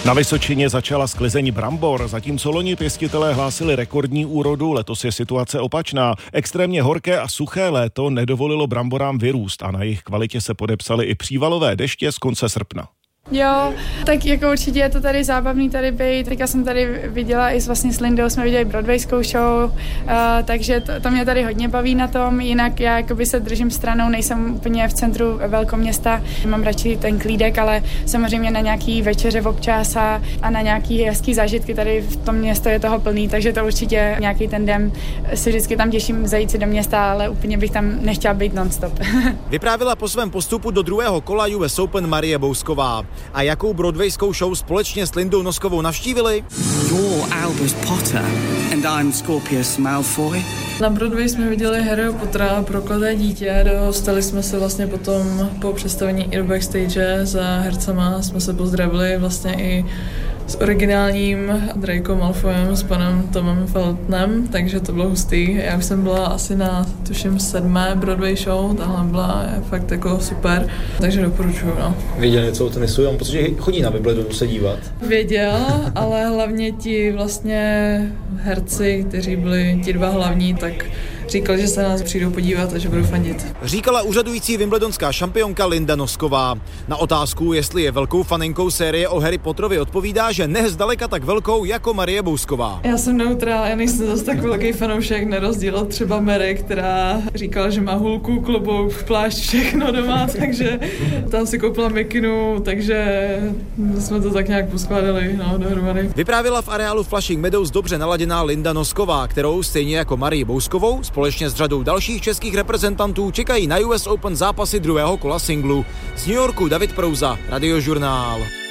Na Vysočině začala sklizeň brambor, zatímco loni pěstitelé hlásili rekordní úrodu, letos je situace opačná. Extrémně horké a suché léto nedovolilo bramborám vyrůst a na jejich kvalitě se podepsaly i přívalové deště z konce srpna. Jo, tak jako určitě je to tady zábavný tady být. Teďka jsem tady viděla i vlastně s Lindou, jsme viděli broadwayskou show, takže to mě tady hodně baví na tom. Jinak já jakoby se držím stranou, nejsem úplně v centru velkoměsta, mám radši ten klídek, ale samozřejmě na nějaký večeře občas a na nějaký hezký zážitky tady v tom město je toho plný, takže to určitě nějaký ten den si vždycky tam těším zajít si do města, ale úplně bych tam nechtěla být non-stop. Vyprávila po svém postupu do druhého kola US Open Marie Bousková. A jakou broadwayskou show společně s Lindou Noskovou navštívili? You're Albus Potter and I'm Scorpius Malfoy. Na Broadway jsme viděli Harryho Pottera, Prokleté dítě, dostali jsme se vlastně potom po představení i do backstage za hercema, jsme se pozdravili vlastně i s originálním Draco Malfoyem, s panem Tomem Feltonem, takže to bylo hustý. Já už jsem byla asi na, tuším, 7. Broadway show, tahle byla fakt jako super, takže doporučuju, no. Věděl něco o tenisu, já mám pocit, že chodí na Wimbledonu se dívat. Věděl, ale hlavně ti vlastně herci, kteří byli ti dva hlavní, tak říkal, že se nás přijdou podívat a že budou fandit. Říkala úřadující wimbledonská šampionka Linda Nosková. Na otázku, jestli je velkou faninkou série o Harry Potterovi, odpovídá, že ne zdaleka tak velkou jako Marie Bousková. Já jsem neutrál, já nejsem zase tak velký fanoušek, na rozdíl od třeba Mary, která říkala, že má hulku, klobouk, plášť, všechno doma, takže tam si koupila mikinu, takže jsme to tak nějak poskládali, no, dohromady. Vyprávila v areálu Flushing Meadows dobře naladěná Linda Nosková, kterou stejně jako Marii Bouskovou společně s řadou dalších českých reprezentantů čekají na US Open zápasy druhého kola singlu. Z New Yorku David Prouza, Radiožurnál.